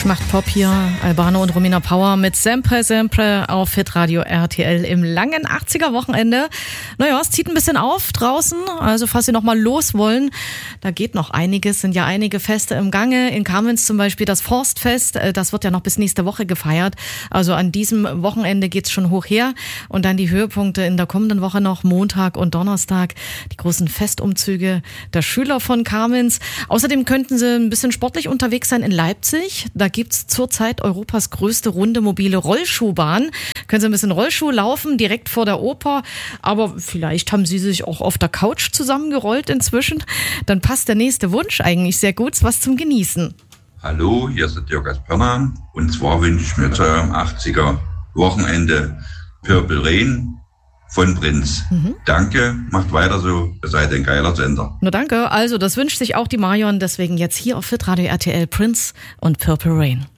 Mensch macht Pop hier, Albano und Romina Power mit Sempre Sempre auf Hitradio RTL im langen 80er-Wochenende. Naja, es zieht ein bisschen auf draußen, also falls Sie noch mal los wollen, da geht noch einiges, sind ja einige Feste im Gange. In Kamenz zum Beispiel das Forstfest, das wird ja noch bis nächste Woche gefeiert. Also an diesem Wochenende geht's schon hoch her. Und dann die Höhepunkte in der kommenden Woche noch, Montag und Donnerstag, die großen Festumzüge der Schüler von Kamenz. Außerdem könnten Sie ein bisschen sportlich unterwegs sein in Leipzig. Da gibt's zurzeit Europas größte runde mobile Rollschuhbahn. Können Sie ein bisschen Rollschuh laufen, direkt vor der Oper. Aber vielleicht haben Sie sich auch auf der Couch zusammengerollt inzwischen. Dann passt der nächste Wunsch eigentlich sehr gut, was zum Genießen. Hallo, hier ist der Dirk aus Pirna. Und zwar wünsche ich mir zum 80er Wochenende Purple Rain von Prinz. Danke, macht weiter so, ihr seid ein geiler Sender. Na danke, also das wünscht sich auch die Marion, deswegen jetzt hier auf Hitradio RTL Prince und Purple Rain.